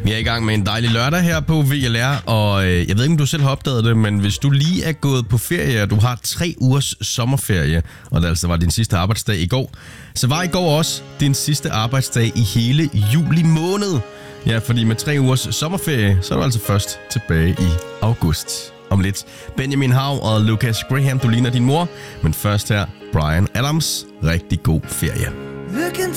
Vi er i gang med en dejlig lørdag her på VLR, og jeg ved ikke, om du selv har opdaget det, men hvis du lige er gået på ferie, og du har 3 ugers sommerferie, og det altså var din sidste arbejdsdag i går, så var i går også din sidste arbejdsdag i hele juli måned. Ja, fordi med 3 ugers sommerferie, så er du altså først tilbage i august. Om lidt Benjamin Hav og Lucas Graham, du ligner din mor, men først her Bryan Adams. Rigtig god ferie. Look into